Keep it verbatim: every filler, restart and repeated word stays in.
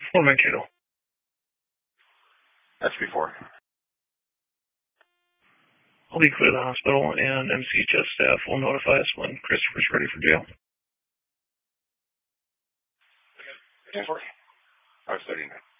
Before Mankato. That's before. I'll be clear of the hospital, and M C H S staff will notify us when Christopher's ready for jail. ten forty. I was thirty-nine.